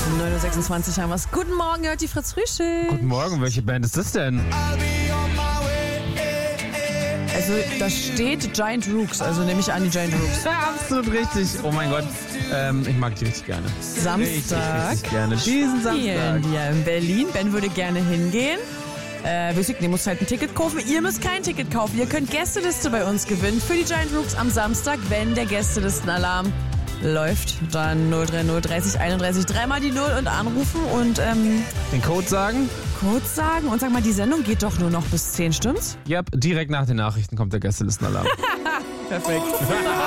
9.26 Uhr haben wir's. Guten Morgen, hört die Fritz Frühstück. Guten Morgen, welche Band ist das denn? Also da steht Giant Rooks, also nehme ich an die Giant Rooks. Ja, absolut richtig. Oh mein Gott, ich mag die richtig gerne. Samstag Richtig gerne. Diesen Samstag. spielen wir in Berlin. Ben würde gerne hingehen. Ihr müsst halt ein Ticket kaufen. Ihr müsst kein Ticket kaufen. Ihr könnt Gästeliste bei uns gewinnen für die Giant Rooks am Samstag, wenn der Gästelistenalarm läuft. Dann 030 30 31 dreimal die 0 und anrufen und Den Code sagen? Code sagen. Und sag mal, die Sendung geht doch nur noch bis 10, stimmt's? Ja, direkt nach den Nachrichten kommt der Gästelistenalarm. Perfekt.